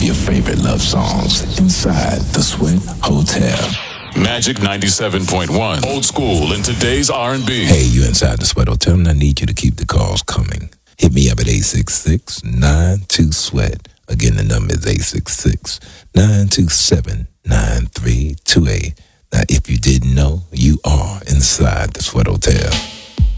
your favorite love songs inside the Sweat Hotel. Magic 97.1. Old school in today's R&B. Hey, you inside the Sweat Hotel, and I need you to keep the calls coming. Hit me up at 866-92-SWEAT. Again, the number is 866-927-9328. Now, if you didn't know, you are inside the Sweat Hotel.